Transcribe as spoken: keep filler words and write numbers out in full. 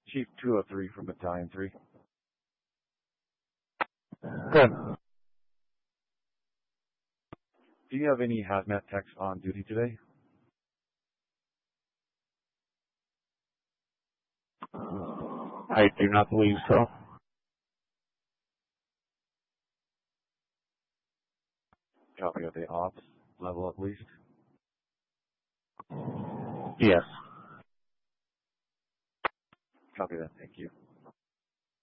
Chief two oh three from Battalion three. Good. Do you have any hazmat techs on duty today? I do not believe so. Copy of the ops level at least. Yes. Copy that, thank you.